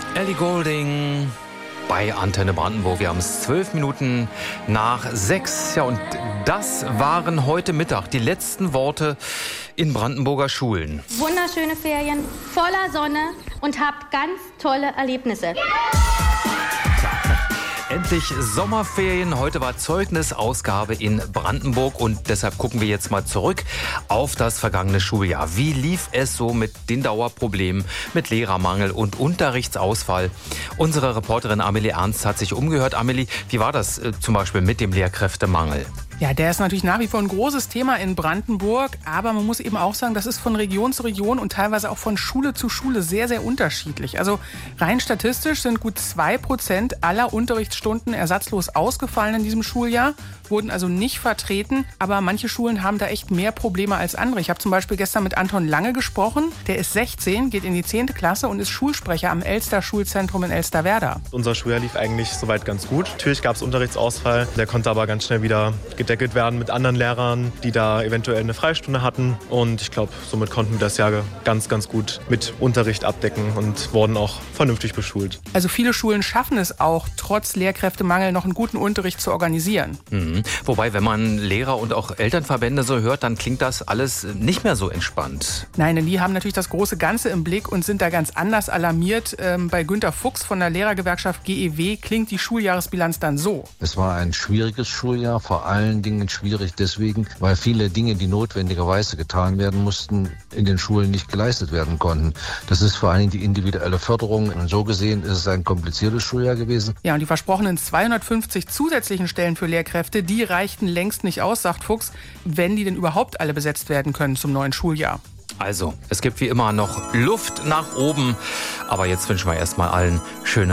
Ellie Goulding bei Antenne Brandenburg. Wir haben es 12 Minuten nach 6. Ja, und das waren heute Mittag die letzten Worte in Brandenburger Schulen. Wunderschöne Ferien, voller Sonne und habt ganz tolle Erlebnisse. Endlich Sommerferien. Heute war Zeugnisausgabe in Brandenburg und deshalb gucken wir jetzt mal zurück auf das vergangene Schuljahr. Wie lief es so mit den Dauerproblemen, mit Lehrermangel und Unterrichtsausfall? Unsere Reporterin Amelie Ernst hat sich umgehört. Amelie, wie war das zum Beispiel mit dem Lehrkräftemangel? Ja, der ist natürlich nach wie vor ein großes Thema in Brandenburg, aber man muss eben auch sagen, das ist von Region zu Region und teilweise auch von Schule zu Schule sehr, sehr unterschiedlich. Also rein statistisch sind gut 2% aller Unterrichtsstunden ersatzlos ausgefallen in diesem Schuljahr, wurden also nicht vertreten, aber manche Schulen haben da echt mehr Probleme als andere. Ich habe zum Beispiel gestern mit Anton Lange gesprochen, der ist 16, geht in die 10. Klasse und ist Schulsprecher am Elster Schulzentrum in Elsterwerda. Unser Schuljahr lief eigentlich soweit ganz gut. Natürlich gab es Unterrichtsausfall, der konnte aber ganz schnell wieder gedeckelt werden mit anderen Lehrern, die da eventuell eine Freistunde hatten. Und ich glaube, somit konnten wir das Jahr ganz, ganz gut mit Unterricht abdecken und wurden auch vernünftig beschult. Also viele Schulen schaffen es auch, trotz Lehrkräftemangel noch einen guten Unterricht zu organisieren. Wobei, wenn man Lehrer und auch Elternverbände so hört, dann klingt das alles nicht mehr so entspannt. Nein, denn die haben natürlich das große Ganze im Blick und sind da ganz anders alarmiert. Bei Günter Fuchs von der Lehrergewerkschaft GEW klingt die Schuljahresbilanz dann so. Es war ein schwieriges Schuljahr, vor allen Dingen schwierig deswegen, weil viele Dinge, die notwendigerweise getan werden mussten, in den Schulen nicht geleistet werden konnten. Das ist vor allen Dingen die individuelle Förderung. Und so gesehen ist es ein kompliziertes Schuljahr gewesen. Ja, und die versprochenen 250 zusätzlichen Stellen für Lehrkräfte, die reichten längst nicht aus, sagt Fuchs, wenn die denn überhaupt alle besetzt werden können zum neuen Schuljahr. Also, es gibt wie immer noch Luft nach oben. Aber jetzt wünschen wir erstmal allen schöne